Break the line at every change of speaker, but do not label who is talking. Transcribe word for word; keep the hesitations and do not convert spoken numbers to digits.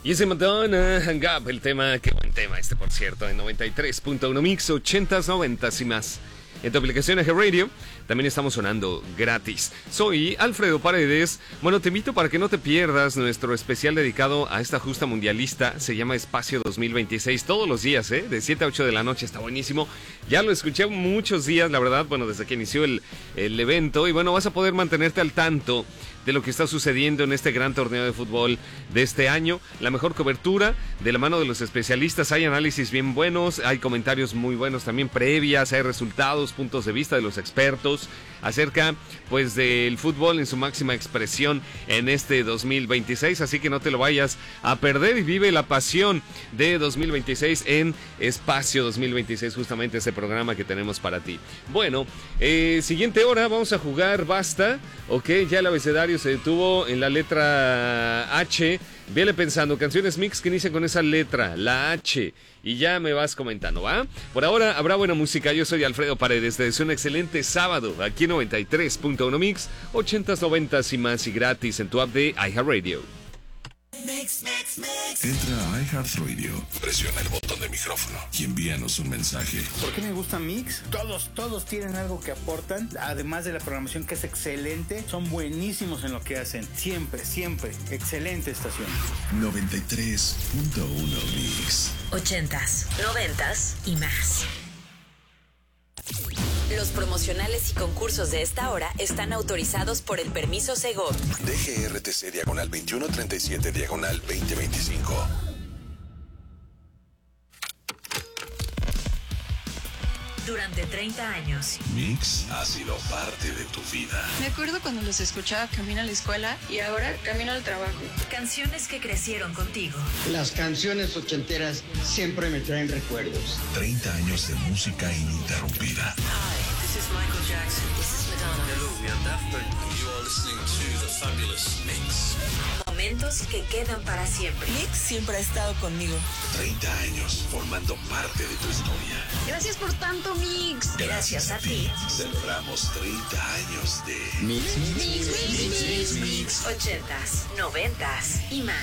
Y ese Madonna Hang Up, el tema, qué buen tema este, por cierto, en noventa y tres punto uno Mix, ochentas, noventas y más. En tu aplicación Eje Radio también estamos sonando gratis. Soy Alfredo Paredes. Bueno, te invito para que no te pierdas nuestro especial dedicado a esta justa mundialista. Se llama Espacio dos mil veintiséis. Todos los días, ¿eh? De siete a ocho de la noche. Está buenísimo. Ya lo escuché muchos días, la verdad. Bueno, desde que inició el, el evento. Y bueno, vas a poder mantenerte al tanto de lo que está sucediendo en este gran torneo de fútbol de este año. La mejor cobertura de la mano de los especialistas. Hay análisis bien buenos, hay comentarios muy buenos también previas, hay resultados, puntos de vista de los expertos acerca pues del fútbol en su máxima expresión en este dos mil veintiséis, así que no te lo vayas a perder y vive la pasión de dos mil veintiséis en Espacio dos mil veintiséis, justamente ese programa que tenemos para ti. Bueno, eh, siguiente hora vamos a jugar Basta, ok, ya el abecedario se detuvo en la letra H. Vele pensando, canciones mix que inician con esa letra, la H, y ya me vas comentando, ¿va? Por ahora habrá buena música. Yo soy Alfredo Paredes, te deseo un excelente sábado aquí en noventa y tres punto uno Mix, ochentas, noventas y más, y gratis en tu app de iHeartRadio.
Mix, mix, mix. Entra a iHeartRadio, presiona el botón de micrófono y envíanos un mensaje.
¿Por qué me gusta Mix? Todos, todos tienen algo que aportan, además de la programación que es excelente, son buenísimos en lo que hacen. Siempre, siempre, excelente estación.
noventa y tres punto uno Mix.
Ochentas, noventas y más. Los promocionales y concursos de esta hora están autorizados por el permiso Segov.
D G R T C diagonal veintiuno treinta y siete diagonal veinte veinticinco.
Durante treinta años.
Mix ha sido parte de tu vida.
Me acuerdo cuando los escuchaba camino a la escuela y ahora camino al trabajo.
Canciones que crecieron contigo.
Las canciones ochenteras siempre me traen recuerdos.
treinta años de música ininterrumpida.
Hi, this is Michael Jackson. This is Madonna. Hello, we are Daft Punk. You are listening to the Fabulous Mix.
Momentos que quedan para siempre.
Mix siempre ha estado conmigo.
treinta años formando parte de tu historia.
Gracias por tanto, Mix.
Gracias, Gracias a ti.
Celebramos treinta años de
Mix, mix, mix,
mix, mix, mix. Ochentas, noventas y más.